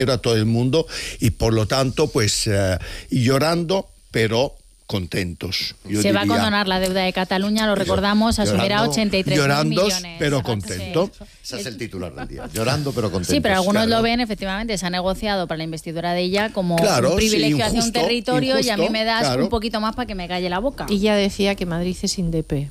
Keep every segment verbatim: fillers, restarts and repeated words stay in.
a todo el mundo y por lo tanto pues uh, llorando pero contentos. Yo Se diría, va a condonar la deuda de Cataluña, lo recordamos, asumirá ochenta y tres mil millones. Pero contento. Sí. Ese es el titular del día. Llorando pero contento. Sí, pero algunos claro. lo ven, efectivamente, se ha negociado para la investidura de ella como claro, un privilegio sí, hacia un territorio injusto, y a mí me das claro. un poquito más para que me calle la boca. Y ya decía que Madrid es INDEP.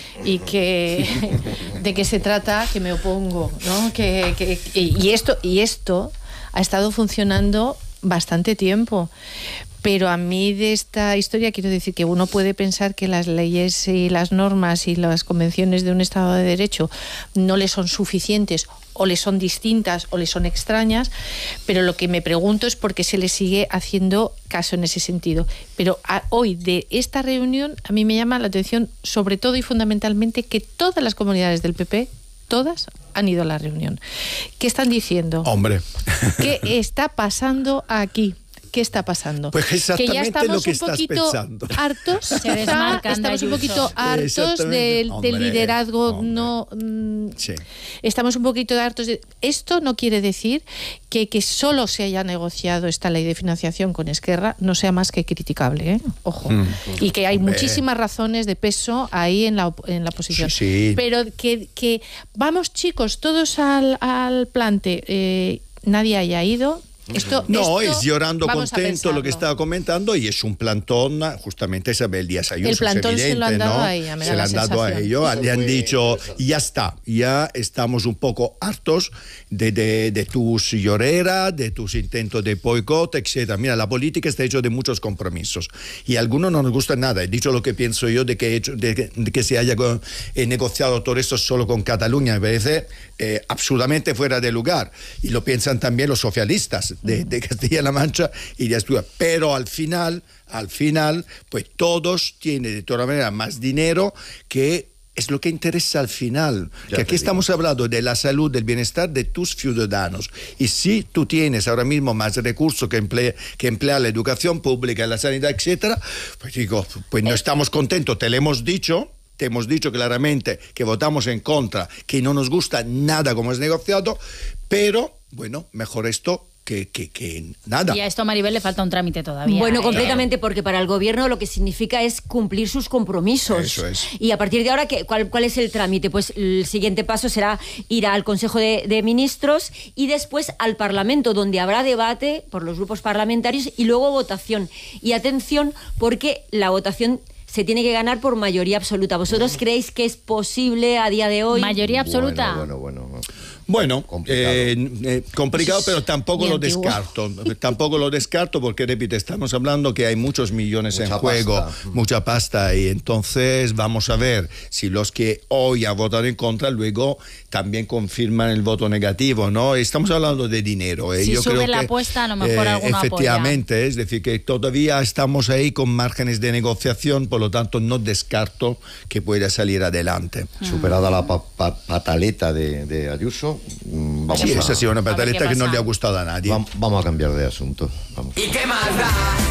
Y que de qué se trata, que me opongo, ¿no? Que, que, y esto y esto ha estado funcionando bastante tiempo. Pero a mí de esta historia quiero decir que uno puede pensar que las leyes y las normas y las convenciones de un Estado de Derecho no le son suficientes o le son distintas o le son extrañas, pero lo que me pregunto es por qué se le sigue haciendo caso en ese sentido. Pero a, hoy de esta reunión a mí me llama la atención sobre todo y fundamentalmente que todas las comunidades del P P, todas han ido a la reunión. ¿Qué están diciendo? Hombre. ¿Qué está pasando aquí? ¿Qué está pasando? Pues exactamente que ya estamos lo que un estás poquito pensando. hartos, se desmarcan estamos de un poquito hartos del, hombre, del liderazgo. Hombre. No, mm, sí. Estamos un poquito hartos. De, esto no quiere decir que, que solo se haya negociado esta ley de financiación con Esquerra no sea más que criticable, ¿eh? Ojo. Mm. Y que hay hombre. muchísimas razones de peso ahí en la, en la oposición. Sí, sí. Pero que, que vamos chicos, todos al, al plante, eh, nadie haya ido. Esto, no, esto, es llorando contento lo que estaba comentando y es un plantón, justamente Isabel Díaz Ayuso. El plantón es evidente, se lo han dado ¿no? a ella, me se da lo la han dado a ellos, le han dicho, ya está, ya estamos un poco hartos de, de, de tus lloreras, de tus intentos de boicot, etcétera. Mira, la política está hecha de muchos compromisos y a algunos no nos gusta nada. He dicho lo que pienso yo de que, he hecho, de, de que se haya eh, negociado todo esto solo con Cataluña, me parece eh, absolutamente fuera de lugar. Y lo piensan también los socialistas de, de Castilla-La Mancha y de Asturias. Pero al final, al final, pues todos tienen de todas maneras más dinero que es lo que interesa al final. Ya que aquí estamos hablando de la salud, del bienestar de tus ciudadanos. Y si tú tienes ahora mismo más recursos que emplea, que emplea la educación pública, la sanidad, etcétera, pues digo, pues no estamos contentos, te lo hemos dicho. Te hemos dicho claramente que votamos en contra, que no nos gusta nada como es negociado, pero, bueno, mejor esto que, que, que nada. Y a esto a Maribel le falta un trámite todavía. Bueno, ¿eh? completamente, porque para el gobierno lo que significa es cumplir sus compromisos. Eso es. Y a partir de ahora, ¿qué, cuál, ¿cuál es el trámite? Pues el siguiente paso será ir al Consejo de, de Ministros y después al Parlamento, donde habrá debate por los grupos parlamentarios y luego votación. Y atención, porque la votación se tiene que ganar por mayoría absoluta. ¿Vosotros creéis que es posible a día de hoy? ¿Mayoría absoluta? Bueno, bueno, bueno. Bueno, complicado, eh, eh, complicado pero tampoco Muy lo antiguo. descarto. Tampoco lo descarto porque, repito, estamos hablando que hay muchos millones mucha en juego, pasta. mucha pasta, y entonces vamos a ver si los que hoy han votado en contra luego también confirman el voto negativo, ¿no? Estamos hablando de dinero. ¿eh? Si Yo sube creo la que, apuesta, a lo mejor eh, alguno efectivamente, apoya. es decir, que todavía estamos ahí con márgenes de negociación, por lo tanto no descarto que pueda salir adelante. Superada la pa pa pataleta de, de Ayuso, mm, vamos Sí, a, esa ha sido una pataleta que no pasa. le ha gustado a nadie. va, vamos a cambiar de asunto. Vamos. ¿Y qué más da?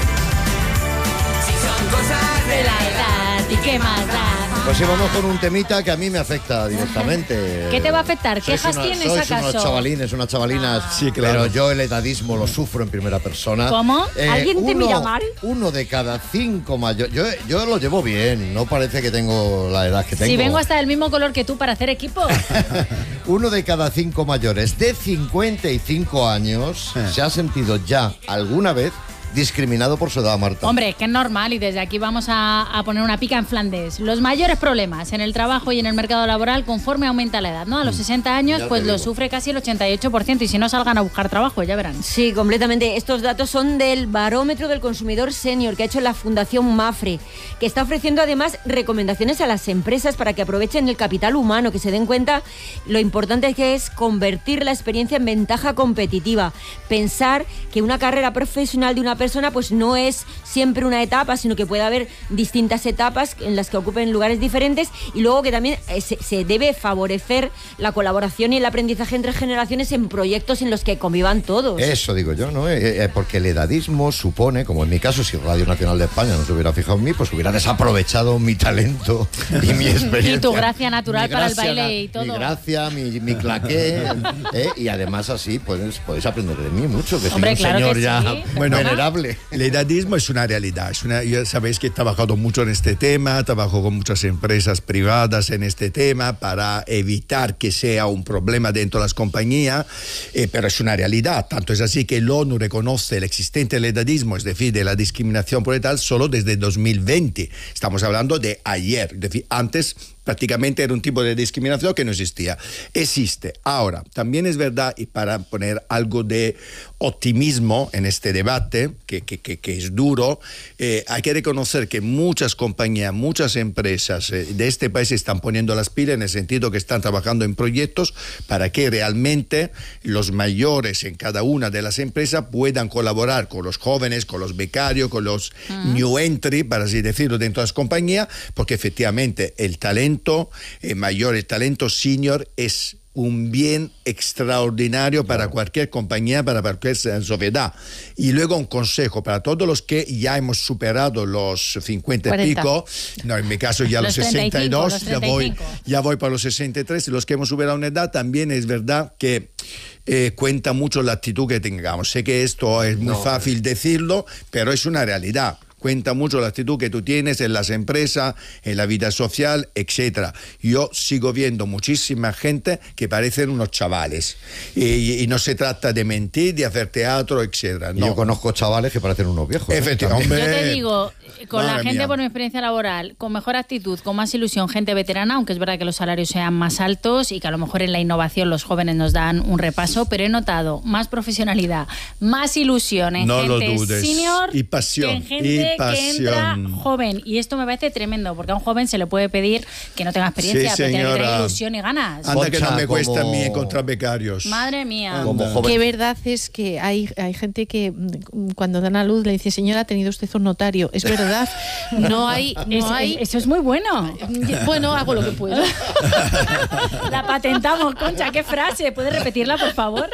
Si son cosas De la edad, ¿y qué más da? Pues sí, vamos con un temita que a mí me afecta directamente. ¿Qué te va a afectar? Sois ¿Quejas una- tienes, sois acaso? unos chavalines, unas chavalinas. Sí, claro. Pero yo el edadismo lo sufro en primera persona. ¿Cómo? ¿Alguien te uno, mira mal? Uno de cada cinco mayores. Yo, yo lo llevo bien, no parece que tengo la edad que tengo. Si vengo hasta del mismo color que tú para hacer equipo. Uno de cada cinco mayores de cincuenta y cinco años Eh. se ha sentido ya alguna vez discriminado por su edad, Marta. Hombre, que es normal, y desde aquí vamos a, a poner una pica en Flandes. Los mayores problemas en el trabajo y en el mercado laboral conforme aumenta la edad, ¿no? A los sesenta años, Ya pues te lo digo. sufre casi el ochenta y ocho por ciento, y si no, salgan a buscar trabajo, ya verán. Sí, completamente. Estos datos son del Barómetro del Consumidor Senior que ha hecho la Fundación Mafre, que está ofreciendo además recomendaciones a las empresas para que aprovechen el capital humano, que se den cuenta lo importante que es convertir la experiencia en ventaja competitiva. Pensar que una carrera profesional de una persona persona pues no es siempre una etapa, sino que puede haber distintas etapas en las que ocupen lugares diferentes, y luego que también eh, se, se debe favorecer la colaboración y el aprendizaje entre generaciones en proyectos en los que convivan todos. Eso digo yo, ¿no? Eh, eh, porque el edadismo supone, como en mi caso, si Radio Nacional de España no se hubiera fijado en mí, pues hubiera desaprovechado mi talento y mi experiencia. Y tu gracia natural Mi para el gracia, baile y todo. Mi gracia, mi, mi claqué. ¿eh? Y además así pues, podéis aprender de mí mucho, que Hombre, soy un claro señor que ya sí. Bueno, venerable. El edadismo es una realidad. Es una, ya sabéis que he trabajado mucho en este tema, trabajo con muchas empresas privadas en este tema para evitar que sea un problema dentro de las compañías, eh, pero es una realidad. Tanto es así que el ONU reconoce el existente del edadismo, es decir, de la discriminación por edad, solo desde dos mil veinte. Estamos hablando de ayer, es decir, antes prácticamente era un tipo de discriminación que no existía. Existe. Ahora, también es verdad, y para poner algo de optimismo en este debate, que, que, que, que es duro, eh, hay que reconocer que muchas compañías, muchas empresas eh, de este país están poniendo las pilas en el sentido que están trabajando en proyectos para que realmente los mayores en cada una de las empresas puedan colaborar con los jóvenes, con los becarios, con los uh-huh. new entry, para así decirlo, dentro de las compañías, porque efectivamente el talento Eh, mayor, el talento senior es un bien extraordinario para claro. cualquier compañía, para cualquier sociedad. Y luego un consejo para todos los que ya hemos superado los cincuenta y pico, no, en mi caso ya los, los sesenta y dos, ya voy, ya voy para los sesenta y tres, y los que hemos superado una edad, también es verdad que eh, cuenta mucho la actitud que tengamos. Sé que esto es muy no, fácil decirlo, pero es una realidad. Cuenta mucho la actitud que tú tienes en las empresas, en la vida social, etcétera. Yo sigo viendo muchísima gente que parecen unos chavales. Y, y no se trata de mentir, de hacer teatro, etcétera. No. Yo conozco chavales que parecen unos viejos. Efectivamente. Yo te digo, con Madre la gente mía. por mi experiencia laboral, con mejor actitud, con más ilusión, gente veterana, aunque es verdad que los salarios sean más altos y que a lo mejor en la innovación los jóvenes nos dan un repaso, pero he notado más profesionalidad, más ilusión en no gente lo dudes. senior Y pasión. que en gente y pasión. que entra joven. Y esto me parece tremendo, porque a un joven se le puede pedir que no tenga experiencia, Sí, pero tiene que tener señora. ilusión y ganas. Anda que no me Concha, cuesta como- a mí encontrar becarios. Madre mía. Como Anda. joven. Que verdad es que hay, hay gente que mm, cuando dan a luz le dice, señora, ha tenido usted un notario. Es verdad, no hay... Es- No hay Eso es muy bueno. bueno, hago lo que puedo. La patentamos, Concha, qué frase. ¿Puedes repetirla, por favor?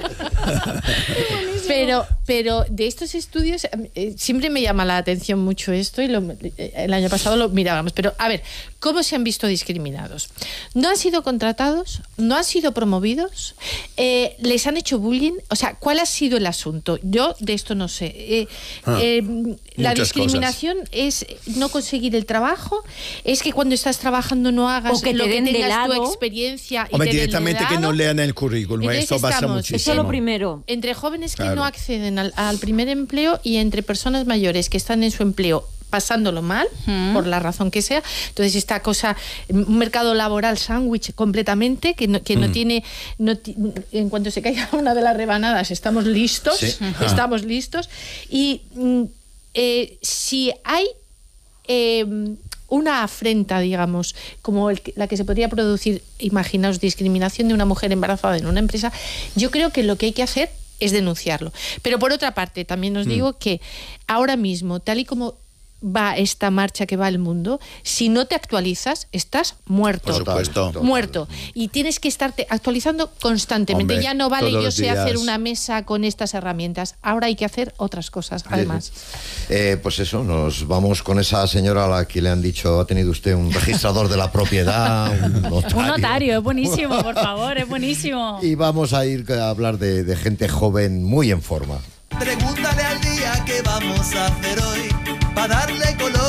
Pero, pero de estos estudios eh, siempre me llama la atención mucho esto y lo, eh, el año pasado lo mirábamos. Pero a ver, ¿cómo se han visto discriminados? No han sido contratados, no han sido promovidos, eh, les han hecho bullying. O sea, ¿cuál ha sido el asunto? Yo de esto no sé. Eh, Ah, eh, la muchas discriminación es no conseguir el trabajo, es que cuando estás trabajando no hagas O que lo te que den de tengas tu lado. experiencia y Hombre, te den de directamente que lado. no lean el currículum. Entonces Esto pasa estamos- muchísimo. Eso es lo primero. Entre jóvenes que Claro. no acceden al, al primer empleo y entre personas mayores que están en su empleo pasándolo mal, Mm. por la razón que sea. Entonces esta cosa, un mercado laboral sándwich completamente, que no, que no tiene, no ti- en cuanto se caiga una de las rebanadas, estamos listos, Sí. estamos listos. Y mm, eh, si hay eh, una afrenta, digamos, como el que- la que se podría producir, imaginaos, discriminación de una mujer embarazada en una empresa, yo creo que lo que hay que hacer es denunciarlo. Pero por otra parte, también os digo que ahora mismo, tal y como va esta marcha que va el mundo, si no te actualizas, estás muerto. Por supuesto. Total. Muerto. Y tienes que estarte actualizando constantemente. Hombre, ya no vale todos yo los sé días. hacer una mesa con estas herramientas. Ahora hay que hacer otras cosas, además. Eh, pues eso, nos vamos con esa señora a la que le han dicho, ha tenido usted un registrador de la propiedad, un notario. Un notario, es buenísimo, por favor, es buenísimo. Y vamos a ir a hablar de, de gente joven muy en forma. Pregúntale al día qué vamos a hacer hoy para darle color.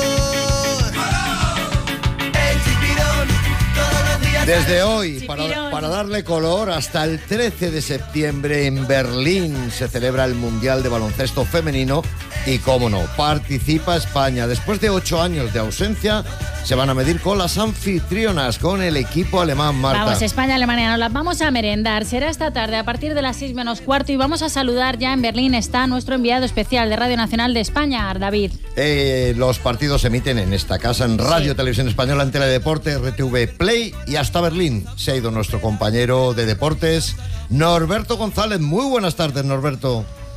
El chipirón, todos los días. Desde hoy, Chipirón. para, para darle color, hasta el trece de septiembre en Berlín se celebra el Mundial de Baloncesto Femenino y, cómo no, participa España. Después de ocho años de ausencia, se van a medir con las anfitrionas, con el equipo alemán, Marta. Vamos, España, Alemania, nos las vamos a merendar. Será esta tarde a partir de las seis menos cuarto y vamos a saludar ya en Berlín. Está nuestro enviado especial de Radio Nacional de España, David. Eh, los partidos se emiten en esta casa, en Radio Sí. Televisión Española, en Teledeporte, R T V Play, y hasta Berlín se ha ido nuestro compañero de deportes, Norberto González. Muy buenas tardes, Norberto.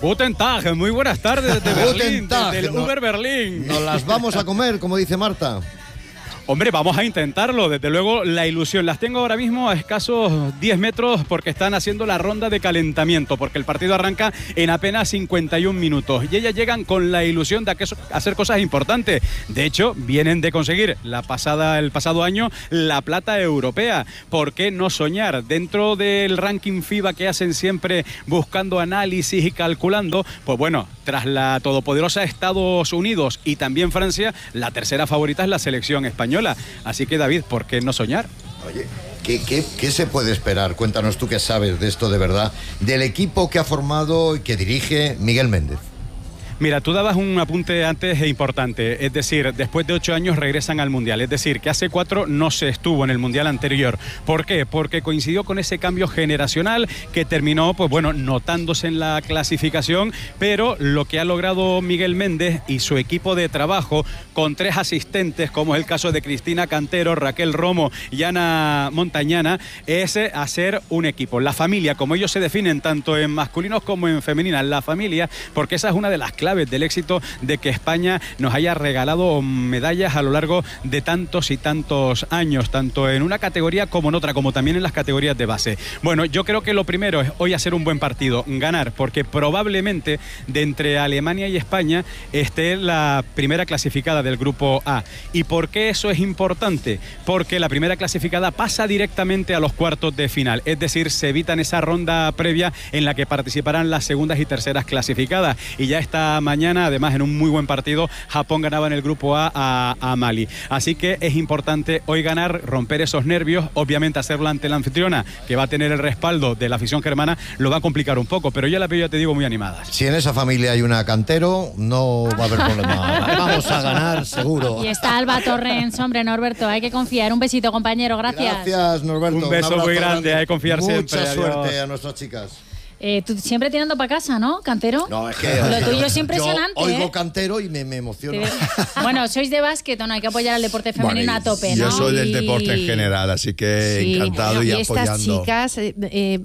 Guten Tag, muy buenas tardes desde Berlín, Guten Tag, desde el no- Uber Berlín. Nos las vamos a comer, como dice Marta. Hombre, vamos a intentarlo, desde luego la ilusión. Las tengo ahora mismo a escasos diez metros porque están haciendo la ronda de calentamiento, porque el partido arranca en apenas cincuenta y un minutos. Y ellas llegan con la ilusión de hacer cosas importantes. De hecho, vienen de conseguir la pasada, el pasado año la plata europea. ¿Por qué no soñar? Dentro del ranking FIBA que hacen siempre buscando análisis y calculando, pues bueno, tras la todopoderosa Estados Unidos y también Francia, la tercera favorita es la selección española. Así que, David, ¿por qué no soñar? Oye, ¿qué, qué, qué se puede esperar? Cuéntanos tú que sabes de esto de verdad, del equipo que ha formado y que dirige Miguel Méndez. Mira, tú dabas un apunte antes e importante, es decir, después de ocho años regresan al Mundial, es decir, que hace cuatro no se estuvo en el Mundial anterior. ¿Por qué? Porque coincidió con ese cambio generacional que terminó, pues bueno, notándose en la clasificación, pero lo que ha logrado Miguel Méndez y su equipo de trabajo, con tres asistentes, como es el caso de Cristina Cantero, Raquel Romo y Ana Montañana, es hacer un equipo. La familia, como ellos se definen tanto en masculinos como en femeninas, la familia, porque esa es una de las claves del éxito de que España nos haya regalado medallas a lo largo de tantos y tantos años, tanto en una categoría como en otra, como también en las categorías de base. Bueno, yo creo que lo primero es hoy hacer un buen partido, ganar, porque probablemente de entre Alemania y España esté la primera clasificada del grupo A. ¿Y por qué eso es importante? Porque la primera clasificada pasa directamente a los cuartos de final, es decir, se evitan esa ronda previa en la que participarán las segundas y terceras clasificadas, y ya está mañana, además en un muy buen partido, Japón ganaba en el grupo A a, a Mali. Así que es importante hoy ganar, romper esos nervios, obviamente hacerlo ante la anfitriona, que va a tener el respaldo de la afición germana, lo va a complicar un poco, pero ya la veo, ya te digo, muy animadas. Si en esa familia hay una Cantero, no va a haber problema. Vamos a ganar, seguro. Y está Alba Torrens, hombre, Norberto, hay que confiar. Un besito, compañero, gracias. Gracias, Norberto. Un beso abrazo muy grande, hay que confiar Mucha siempre. Mucha suerte Adiós. a nuestras chicas. Eh, tú siempre tirando para casa, ¿no, Cantero? No, es que Lo tuyo es impresionante, Yo oigo ¿eh? Cantero y me, me emociono. Bueno, sois de básquet, ¿o no? Hay que apoyar al deporte femenino Bueno, a tope, ¿no? Yo soy del Y- deporte en general, así que Sí, encantado y, y estas apoyando. chicas, eh, eh,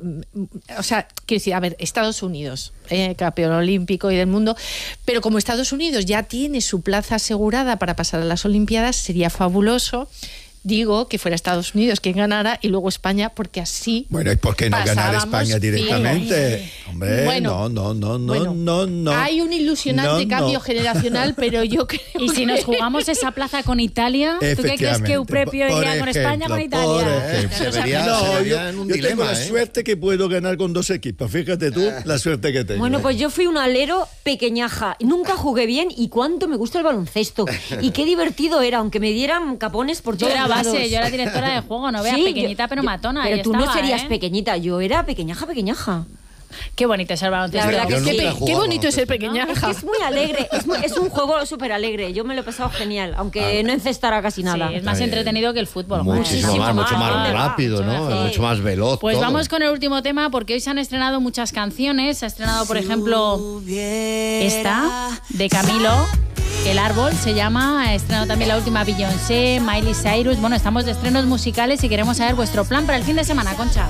o sea, quiero decir, a ver, Estados Unidos, eh, campeón olímpico y del mundo, pero como Estados Unidos ya tiene su plaza asegurada para pasar a las Olimpiadas, sería fabuloso, digo, que fuera Estados Unidos quien ganara y luego España, porque así Bueno, ¿y por qué no ganar pasábamos España directamente? bien. Hombre, Bueno, no, no, no, no, bueno, no, no. hay un ilusionante No, cambio no. generacional, pero yo creo Y si nos jugamos esa plaza con Italia, ¿tú qué crees que Efectivamente. Euprepio Por iría con España o con ejemplo, por Italia? ejemplo. Se vería, No, se yo, vería en un yo tengo dilema, la ¿eh? suerte que puedo ganar con dos equipos. Fíjate tú la suerte que tengo. Bueno, pues yo fui un alero pequeñaja. Nunca jugué bien y cuánto me gusta el baloncesto. Y qué divertido era, aunque me dieran capones por Yo todos era lados. base, yo era directora de juego, no veas, Sí, pequeñita yo- pero yo- matona. Pero ahí tú no estaba, serías ¿eh? pequeñita, yo era pequeñaja, pequeñaja. Qué bonito es el baloncesto. La verdad que Yo sí. nunca he Qué, jugado qué bonito es ser baloncesto. ¿No? Es pequeñaja. que es muy alegre, es, muy- es un juego súper alegre. Yo me lo he pasado genial, aunque no encestara casi nada. Sí, es más Está bien. entretenido que el fútbol. Muchísimo Muchísimo más, mucho más, más ¿dónde va? rápido, ¿no? Mucho más, Mucho más veloz. Pues todo. vamos con el último tema, porque hoy se han estrenado muchas canciones. Se ha estrenado, por ejemplo, esta de Camilo, El Árbol se llama. Ha estrenado también la última Beyoncé, Miley Cyrus. Bueno, estamos de estrenos musicales y queremos saber vuestro plan para el fin de semana, Concha.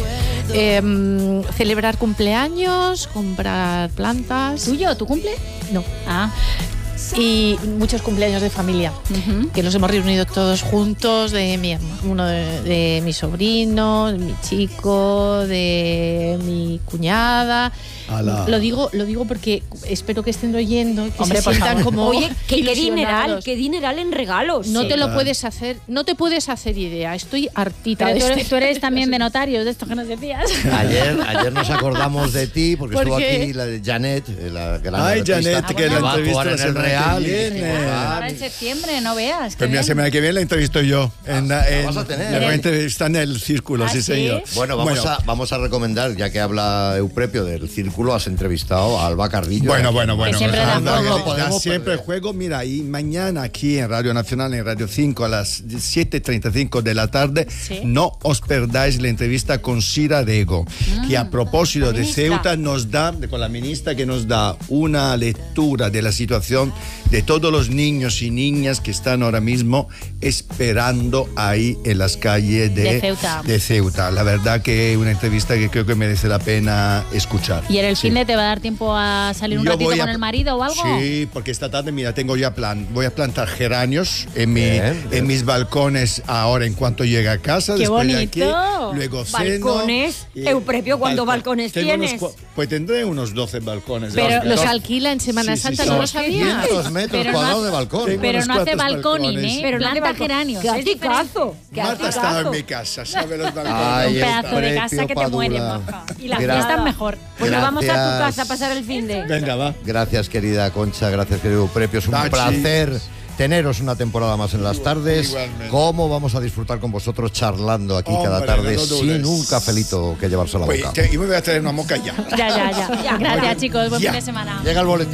Em, celebrar cumpleaños, comprar plantas. ¿Tuyo? ¿Tu cumple? No. Ah, Y muchos cumpleaños de familia, ujú. que nos hemos reunido todos juntos, de mi hermano, uno de, de mi sobrino, de mi chico, de mi cuñada. Ala. Lo digo, lo digo porque espero que estén oyendo, que Hombre, se por sientan favor. como Oye, que, qué dineral, ilusionados. qué dineral en regalos. No Sí. te lo puedes hacer, no te puedes hacer idea. Estoy hartita Pero de tú, este- eres, tú eres también de notarios, de esto que nos decías. Ayer, ayer nos acordamos de ti porque ¿Por estuvo qué? aquí la de Janet, eh, la gran Ay, artista, Janet, que que la va a entrevista actuar la en el semana que Real. y viene. dice, "Ah, Ahora en septiembre, no veas. qué Pues mira, bien. semana que viene la entrevisto yo. En, la en- vas a tener. La voy a ¿En el- entrevistar en el círculo, ¿Ah, sí, sí? señor. Bueno, vamos, A, vamos a recomendar, ya que habla Euprepio del círculo, has entrevistado a Alba Carrillo. Bueno, bueno, bueno. siempre bueno, da no, juego. no, No podemos da siempre perder. juego. Mira, y mañana aquí en Radio Nacional, en Radio cinco, a las siete y treinta y cinco de la tarde, Sí. no os perdáis la entrevista con Sira Rego, que a propósito la de ministra. Ceuta nos da, con la ministra, que nos da una lectura de la situación de todos los niños y niñas que están ahora mismo esperando ahí en las calles de, De Ceuta. de Ceuta. La verdad que es una entrevista que creo que merece la pena escuchar. Y el el Sí. fin de te va a dar tiempo a salir un Yo ratito voy con a- el marido o algo. Sí, porque esta tarde, mira, tengo ya plan. Voy a plantar geranios en, mi, Bien, en bien. mis balcones ahora en cuanto llegue a casa. ¡Qué después bonito! de aquí, luego ceno. Balcones. y- Euprepio, ¿cuántos balcón. balcones Tengo unos tienes? cua- pues tendré unos doce balcones. Pero Dos- los dos- alquila en Semana Sí, sí, Santa, sí. ¿no lo Dos- sabía? quinientos metros Pero no cuadrados hace- de balcón. Tengo Pero unos no hace cuantos balconing, balcones. ¿eh? Pero no hace Planta balcón. geranios. ¡Qué es diferente. aticazo! ¡Qué Marta estaba en aticazo! mi casa, ¿sabe los balcones? Ay, Un pedazo de Euprepio casa que te muere, Padula. maja. Y la Gra- fiesta es mejor. Pues nos vamos a tu Gracias. casa a pasar el fin de... Venga, va. Gracias, querida Concha, gracias, querido Euprepio. Es un Tachi. placer teneros una temporada más en las tardes. Igualmente. ¿Cómo vamos a disfrutar con vosotros charlando aquí cada Hombre, tarde no dudes. sin un cafelito que llevarse a la Pues, boca? te- y me voy a traer una moca ya. Ya, ya, ya. Gracias, chicos. Buen Ya. fin de semana. Llega el boletín.